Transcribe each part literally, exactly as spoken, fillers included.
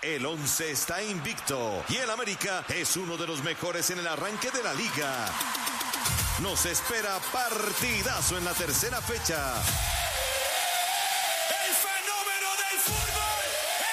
El Once está invicto y el América es uno de los mejores en el arranque de la liga. Nos espera partidazo en la tercera fecha. ¡El fenómeno del fútbol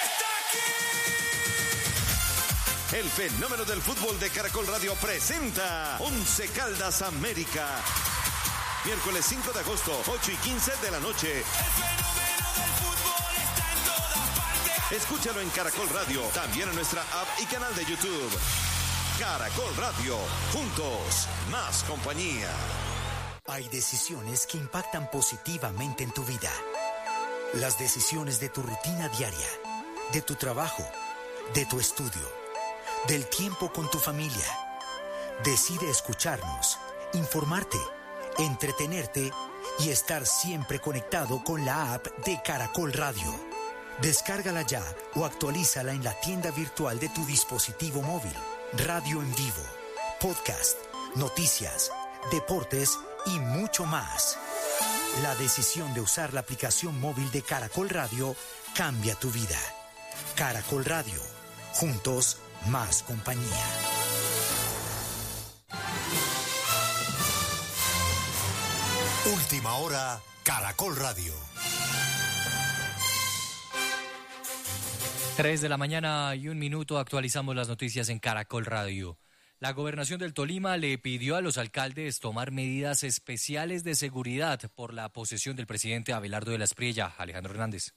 está aquí! El fenómeno del fútbol de Caracol Radio presenta Once Caldas América. Miércoles cinco de agosto, ocho y quince de la noche. El fenómeno del fútbol está en todas partes. Escúchalo en Caracol Radio, también en nuestra app y canal de YouTube. Caracol Radio, juntos, más compañía. Hay decisiones que impactan positivamente en tu vida. Las decisiones de tu rutina diaria, de tu trabajo, de tu estudio, del tiempo con tu familia. Decide escucharnos, informarte, entretenerte y estar siempre conectado con la app de Caracol Radio. Descárgala ya o actualízala en la tienda virtual de tu dispositivo móvil. Radio en vivo, podcast, noticias, deportes y mucho más. La decisión de usar la aplicación móvil de Caracol Radio cambia tu vida. Caracol Radio, juntos, más compañía. Última hora, Caracol Radio. Tres de la mañana y un minuto, actualizamos las noticias en Caracol Radio. La Gobernación del Tolima le pidió a los alcaldes tomar medidas especiales de seguridad por la posesión del presidente Abelardo de la Espriella. Alejandro Hernández.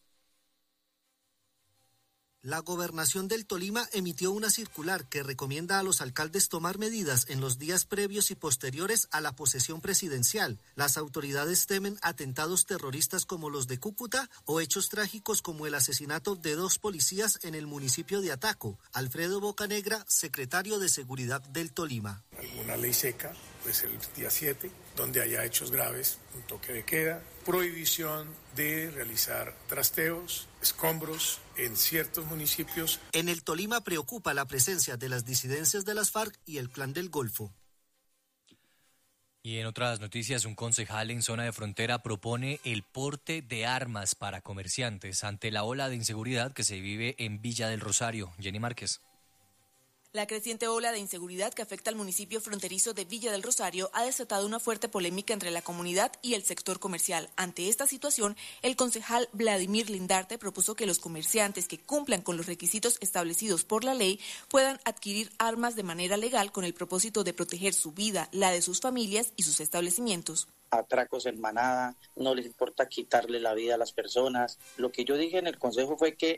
La Gobernación del Tolima emitió una circular que recomienda a los alcaldes tomar medidas en los días previos y posteriores a la posesión presidencial. Las autoridades temen atentados terroristas como los de Cúcuta o hechos trágicos como el asesinato de dos policías en el municipio de Ataco. Alfredo Bocanegra, secretario de Seguridad del Tolima. Alguna ley seca, pues el día siete, donde haya hechos graves, un toque de queda, prohibición de realizar trasteos, escombros en ciertos municipios. En el Tolima preocupa la presencia de las disidencias de las FARC y el Clan del Golfo. Y en otras noticias, un concejal en zona de frontera propone el porte de armas para comerciantes ante la ola de inseguridad que se vive en Villa del Rosario. Jenny Márquez. La creciente ola de inseguridad que afecta al municipio fronterizo de Villa del Rosario ha desatado una fuerte polémica entre la comunidad y el sector comercial. Ante esta situación, el concejal Vladimir Lindarte propuso que los comerciantes que cumplan con los requisitos establecidos por la ley puedan adquirir armas de manera legal con el propósito de proteger su vida, la de sus familias y sus establecimientos. Atracos en manada, no les importa quitarle la vida a las personas. Lo que yo dije en el consejo fue que